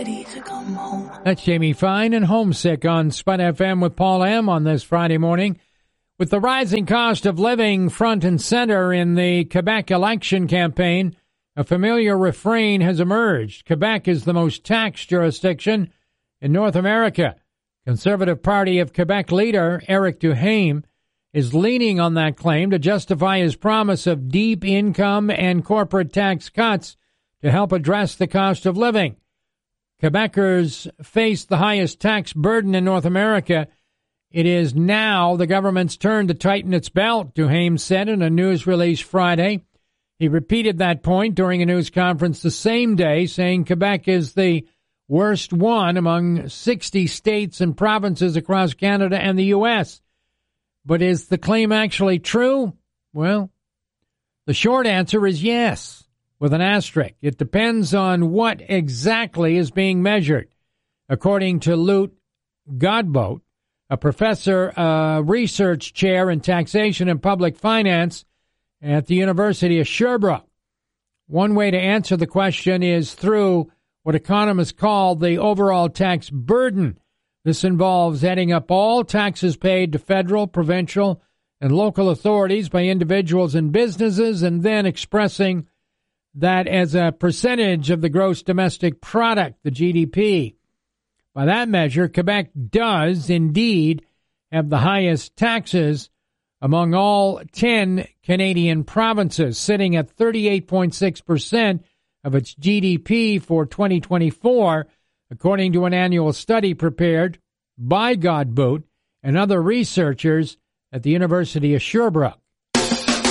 ready to come home. That's Jamie Fine and Homesick on Spud FM with Paul M. on this Friday morning. With the rising cost of living front and center in the Quebec election campaign, a familiar refrain has emerged. Quebec is the most taxed jurisdiction in North America. Conservative Party of Quebec leader Éric Duhaime is leaning on that claim to justify his promise of deep income and corporate tax cuts to help address the cost of living. Quebecers face the highest tax burden in North America. It is now the government's turn to tighten its belt, Duhaime said in a news release Friday. He repeated that point during a news conference the same day, saying Quebec is the worst one among 60 states and provinces across Canada and the U.S. But is the claim actually true? Well, the short answer is yes, with an asterisk. It depends on what exactly is being measured. According to Luc Godbout, a professor, research chair in taxation and public finance at the University of Sherbrooke. One way to answer the question is through what economists call the overall tax burden. This involves adding up all taxes paid to federal, provincial, and local authorities by individuals and businesses, and then expressing that as a percentage of the gross domestic product, the GDP. By that measure, Quebec does indeed have the highest taxes among all 10 Canadian provinces, sitting at 38.6% of its GDP for 2024, according to an annual study prepared by Godbout and other researchers at the University of Sherbrooke.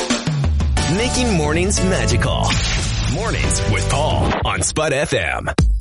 Making mornings magical. Mornings with Paul on Spud FM.